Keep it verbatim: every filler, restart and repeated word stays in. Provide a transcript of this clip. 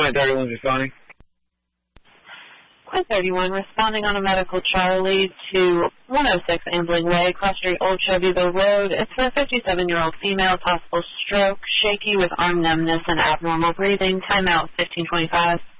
Point thirty-one responding. Point thirty-one responding on a medical Charlie to one oh six Ambling Way, Cross Street, Old Chevyville Road. It's for a fifty-seven-year-old female, possible stroke, shaky with arm numbness and abnormal breathing. Timeout fifteen twenty-five.